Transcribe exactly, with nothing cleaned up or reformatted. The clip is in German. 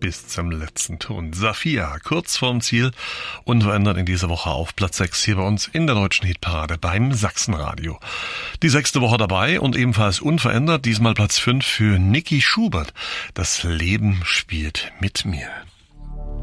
bis zum letzten Ton. Safia, kurz vorm Ziel, unverändert in dieser Woche auf Platz sechs hier bei uns in der deutschen Hitparade beim Sachsenradio. Die sechste Woche dabei und ebenfalls unverändert, diesmal Platz fünf für Niki Schubert. Das Leben spielt mit mir.